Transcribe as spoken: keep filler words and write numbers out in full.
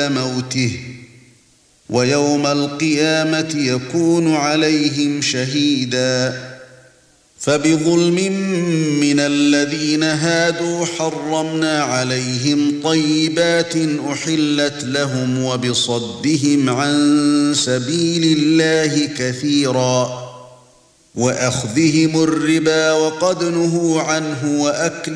قبل موته ويوم القيامة يكون عليهم شهيدا فبظلم من الذين هادوا حرمنا عليهم طيبات أحلت لهم وبصدهم عن سبيل الله كثيرا وأخذهم الربا وقد نهوا عنه وأكل